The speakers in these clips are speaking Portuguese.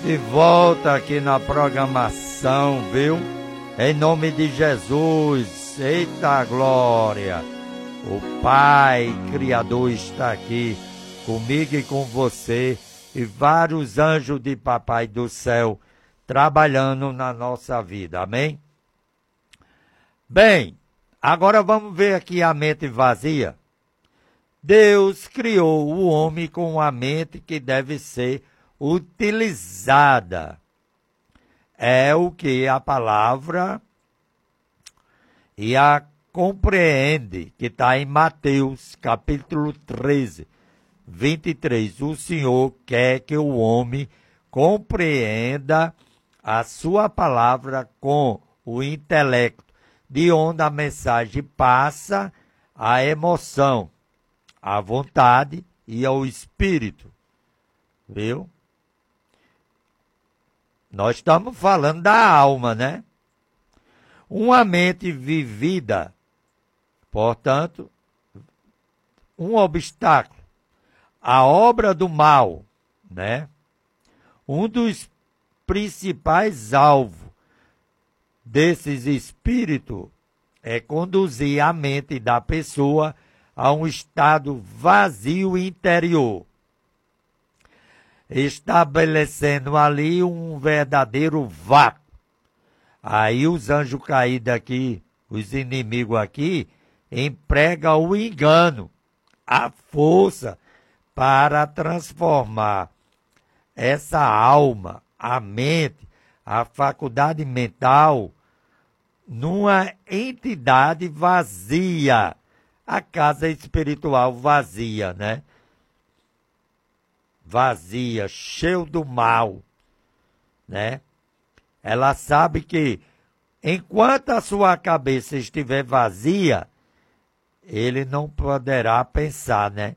De volta aqui na programação, viu? Em nome de Jesus, eita glória! O Pai Criador está aqui comigo e com você e vários anjos de Papai do céu trabalhando na nossa vida, amém? Bem, agora vamos ver aqui a mente vazia. Deus criou o homem com uma mente que deve ser utilizada. É o que a palavra e a compreende, que está em Mateus, capítulo 13, 23. O Senhor quer que o homem compreenda a sua palavra com o intelecto, de onde a mensagem passa a emoção, a vontade e ao espírito. Viu? Nós estamos falando da alma, né? Uma mente vivida, portanto, um obstáculo, a obra do mal, né? Um dos principais alvos desses espíritos é conduzir a mente da pessoa a um estado vazio interior, estabelecendo ali um verdadeiro vácuo. Aí os anjos caídos aqui, os inimigos aqui, empregam o engano, a força, para transformar essa alma, a mente, a faculdade mental, numa entidade vazia, a casa espiritual vazia, né? Vazia, cheio do mal, né? Ela sabe que enquanto a sua cabeça estiver vazia, ele não poderá pensar, né?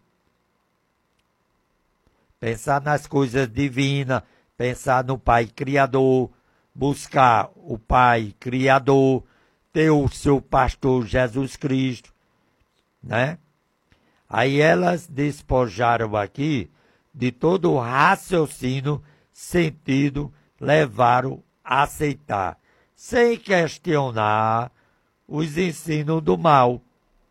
Pensar nas coisas divinas, pensar no Pai Criador, buscar o Pai Criador, ter o seu pastor Jesus Cristo, né? Aí elas despojaram aqui de todo o raciocínio, sentido, levaram a aceitar, sem questionar os ensinos do mal,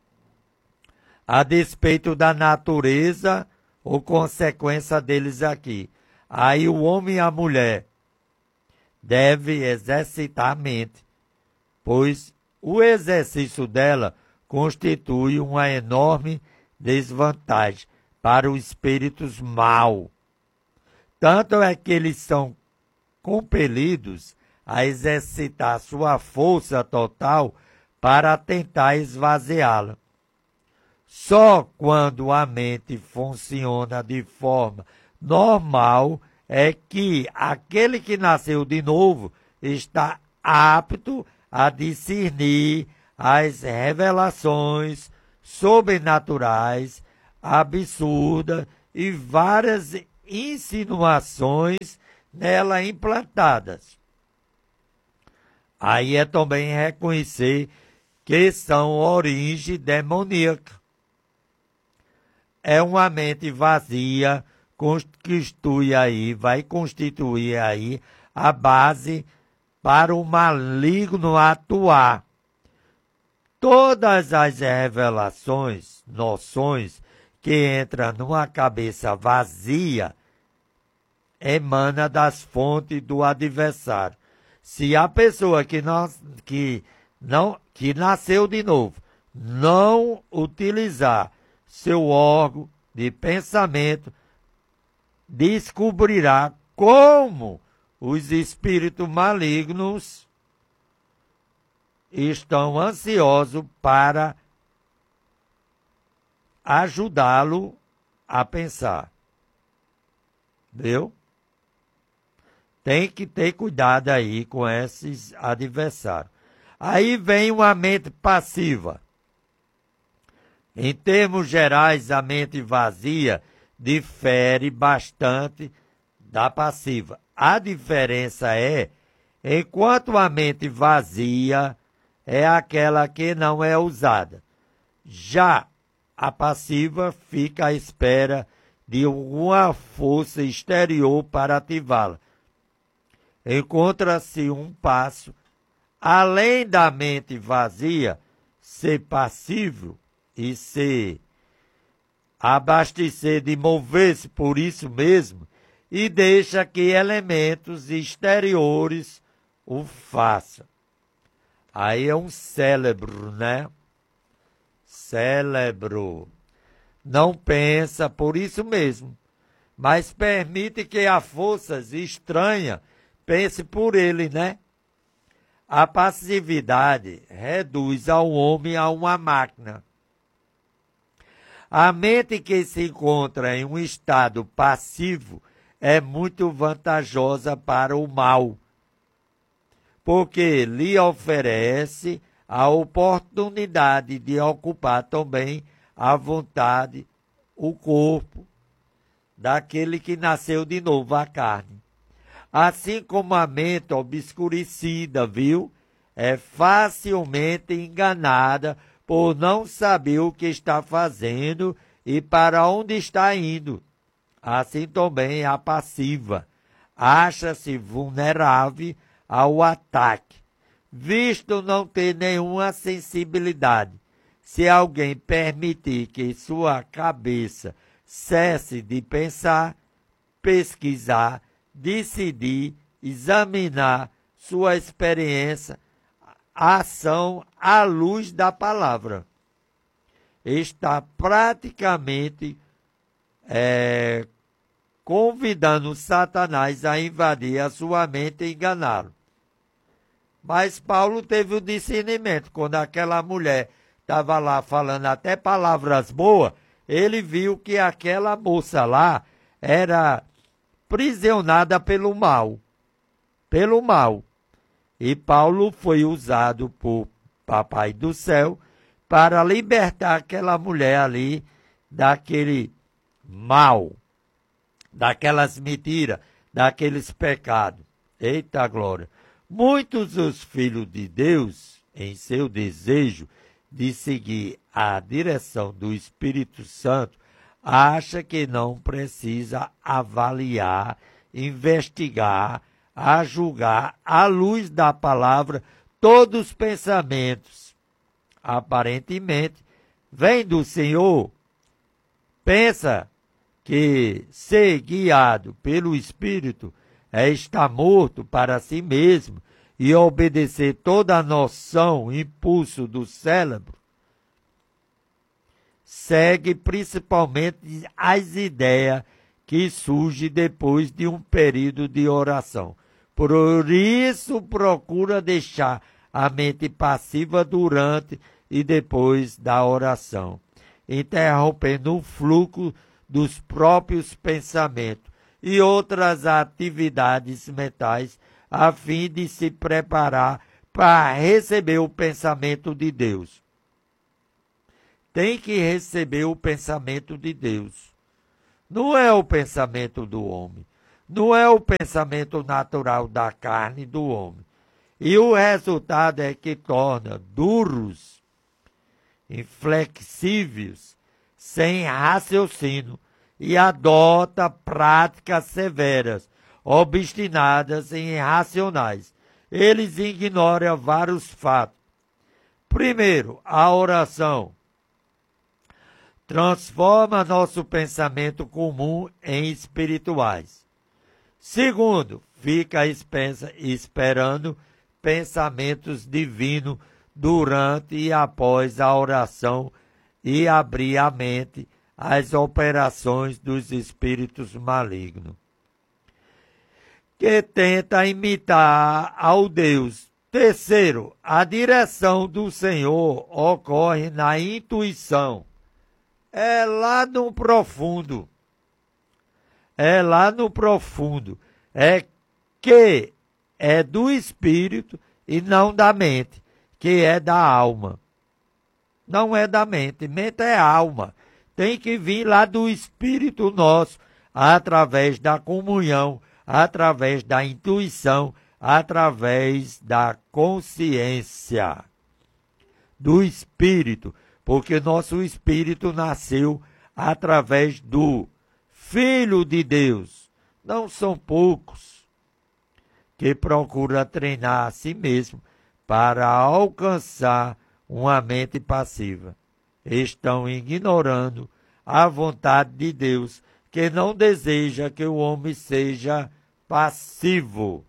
a despeito da natureza ou consequência deles aqui. Aí o homem e a mulher devem exercitar a mente, pois o exercício dela constitui uma enorme desvantagem para os espíritos maus. Tanto é que eles são compelidos a exercitar sua força total para tentar esvaziá-la. Só quando a mente funciona de forma normal é que aquele que nasceu de novo está apto a discernir as revelações sobrenaturais, absurdas e várias insinuações nela implantadas. Aí é também reconhecer que são origem demoníaca. É uma mente vazia, vai constituir aí a base para o maligno atuar. Todas as revelações, noções que entram numa cabeça vazia, emana das fontes do adversário. Se a pessoa que nasceu de novo não utilizar seu órgão de pensamento, descobrirá como os espíritos malignos estão ansiosos para ajudá-lo a pensar. Viu? Tem que ter cuidado aí com esses adversários. Aí vem uma mente passiva. Em termos gerais, a mente vazia difere bastante da passiva. A diferença é, enquanto a mente vazia é aquela que não é usada, já a passiva fica à espera de alguma força exterior para ativá-la. encontra-se um passo, além da mente vazia, ser passível e se abastecer de mover-se por isso mesmo, e deixa que elementos exteriores o façam. Aí é um cérebro, né? Cérebro. Não pensa por isso mesmo, mas permite que a forças estranha pense por ele, né? A passividade reduz ao homem a uma máquina. A mente que se encontra em um estado passivo é muito vantajosa para o mal, porque lhe oferece a oportunidade de ocupar também à vontade o corpo daquele que nasceu de novo, a carne. Assim como a mente obscurecida, viu, é facilmente enganada por não saber o que está fazendo e para onde está indo. Assim também a passiva acha-se vulnerável ao ataque, visto não ter nenhuma sensibilidade. Se alguém permitir que sua cabeça cesse de pensar, pesquisar, decidir, examinar sua experiência, ação à luz da palavra, está praticamente convidando Satanás a invadir a sua mente e enganá-lo. Mas Paulo teve o discernimento. Quando aquela mulher estava lá falando até palavras boas, ele viu que aquela moça lá era prisionada pelo mal. Pelo mal. E Paulo foi usado por Papai do Céu para libertar aquela mulher ali daquele mal, daquelas mentiras, daqueles pecados. Eita glória! Muitos dos filhos de Deus, em seu desejo de seguir a direção do Espírito Santo, acha que não precisa avaliar, investigar, a julgar, à luz da palavra, todos os pensamentos. Aparentemente, vem do Senhor. Pensa que ser guiado pelo Espírito é estar morto para si mesmo e obedecer toda a noção, impulso do cérebro. Segue principalmente as ideias que surgem depois de um período de oração. Por isso, procura deixar a mente passiva durante e depois da oração, interrompendo o fluxo dos próprios pensamentos e outras atividades mentais, a fim de se preparar para receber o pensamento de Deus. Tem que receber o pensamento de Deus. Não é o pensamento do homem. Não é o pensamento natural da carne do homem. E o resultado é que torna duros, inflexíveis, sem raciocínio, e adota práticas severas, obstinadas e irracionais. Eles ignoram vários fatos. Primeiro, a oração transforma nosso pensamento comum em espirituais. Segundo, fica esperando pensamentos divinos durante e após a oração e abrir a mente às operações dos espíritos malignos, que tenta imitar ao Deus. Terceiro, a direção do Senhor ocorre na intuição. É lá no profundo. É lá no profundo. É que é do espírito e não da mente, que é da alma. Não é da mente. Mente é alma. Tem que vir lá do espírito nosso, através da comunhão, através da intuição, através da consciência do espírito, porque nosso espírito nasceu através do Filho de Deus. Não são poucos. que procura treinar a si mesmo para alcançar uma mente passiva. Estão ignorando a vontade de Deus, que não deseja que o homem seja passivo,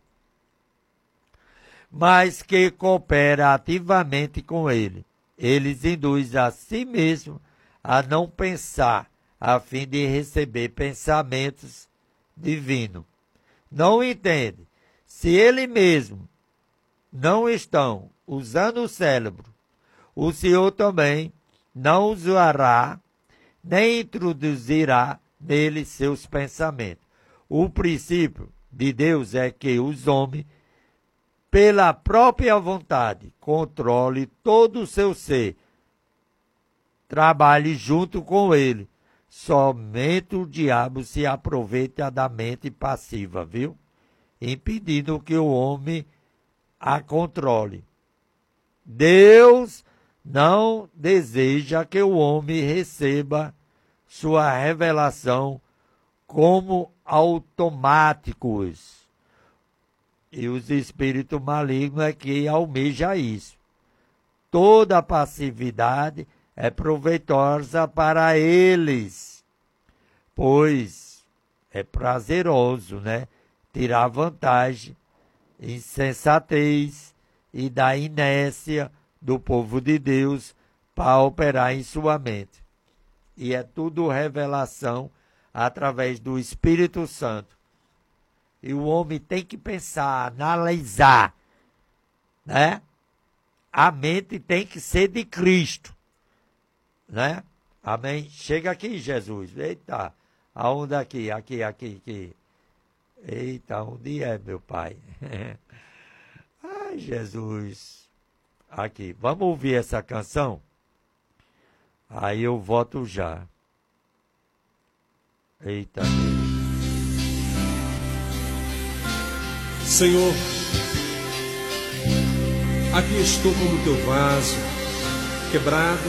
mas que coopera ativamente com ele. Eles induzem a si mesmo a não pensar, a fim de receber pensamentos divinos. Não entende. Se ele mesmo não estão usando o cérebro, o Senhor também não usará, nem introduzirá nele seus pensamentos. O princípio de Deus é que os homens, pela própria vontade, controle todo o seu ser, trabalhe junto com ele. Somente o diabo se aproveita da mente passiva, viu? Impedindo que o homem a controle. Deus não deseja que o homem receba sua revelação como automáticos. E os espíritos malignos é que almeja isso. Toda passividade é proveitosa para eles, pois é prazeroso, né? Tirar vantagem, insensatez e da inércia do povo de Deus para operar em sua mente. E é tudo revelação através do Espírito Santo. E o homem tem que pensar, analisar, né? A mente tem que ser de Cristo, né? Amém? Chega aqui, Jesus. Eita, aonde aqui? Aqui. Eita, onde é, meu Pai? Ai, Jesus. Aqui, vamos ouvir essa canção? Aí eu volto já. Eita, Deus. Senhor, aqui estou como teu vaso, quebrado,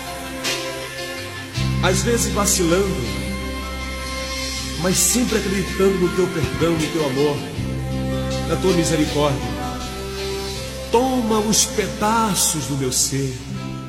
às vezes vacilando, mas sempre acreditando no teu perdão, no teu amor, na tua misericórdia. Toma os pedaços do meu ser